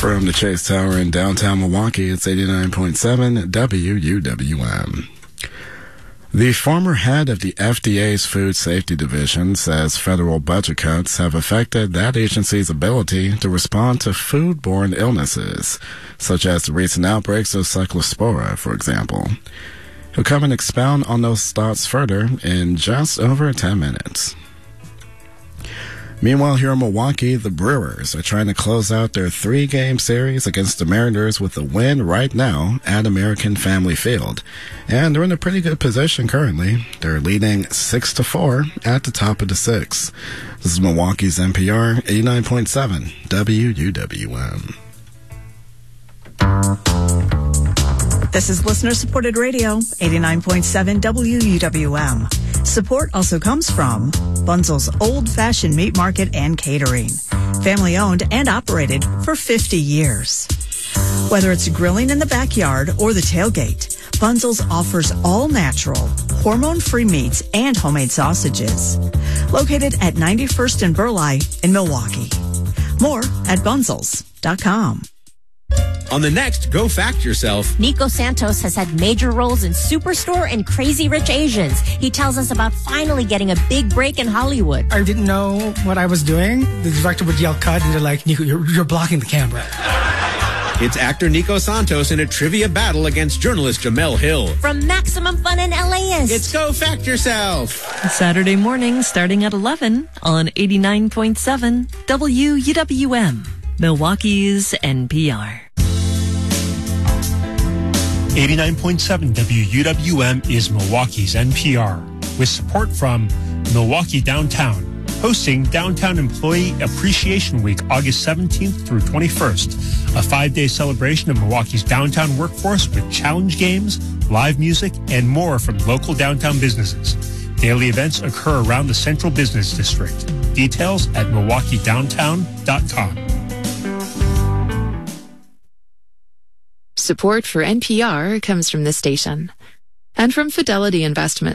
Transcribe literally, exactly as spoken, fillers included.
From the Chase Tower in downtown Milwaukee, it's eighty-nine point seven W U W M. The former head of the F D A's Food Safety Division says federal budget cuts have affected that agency's ability to respond to foodborne illnesses, such as the recent outbreaks of Cyclospora, for example. He'll come and expound on those thoughts further in just over ten minutes. Meanwhile, here in Milwaukee, the Brewers are trying to close out their three-game series against the Mariners with a win right now at American Family Field. And they're in a pretty good position currently. They're leading six to four at the top of the sixth. This is Milwaukee's N P R eighty-nine point seven W U W M. This is listener-supported radio, eighty-nine point seven W U W M. Support also comes from Bunzel's Old-Fashioned Meat Market and Catering, family-owned and operated for fifty years. Whether it's grilling in the backyard or the tailgate, Bunzel's offers all-natural, hormone-free meats and homemade sausages. Located at ninety-first and Burleigh in Milwaukee. More at bunzels dot com. On the next Go Fact Yourself, Nico Santos has had major roles in Superstore and Crazy Rich Asians. He tells us about finally getting a big break in Hollywood. I didn't know what I was doing. The director would yell cut and they're like, Nico, you're, you're blocking the camera. It's actor Nico Santos in a trivia battle against journalist Jamel Hill. From Maximum Fun in L A S, it's Go Fact Yourself. Saturday morning starting at eleven on eighty-nine point seven W U W M, Milwaukee's N P R. eighty-nine point seven W U W M is Milwaukee's N P R, with support from Milwaukee Downtown, hosting Downtown Employee Appreciation Week August seventeenth through twenty-first, a five-day celebration of Milwaukee's downtown workforce with challenge games, live music, and more from local downtown businesses. Daily events occur around the Central Business District. Details at milwaukee downtown dot com. Support for N P R comes from this station and from Fidelity Investments.